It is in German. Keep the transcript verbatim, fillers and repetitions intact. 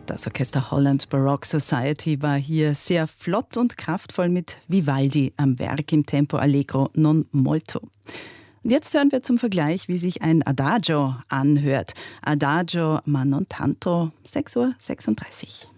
Das Orchester Holland Baroque Society war hier sehr flott und kraftvoll mit Vivaldi am Werk im Tempo Allegro non molto. Und jetzt hören wir zum Vergleich, wie sich ein Adagio anhört. Adagio ma non tanto, sechs Uhr sechsunddreißig.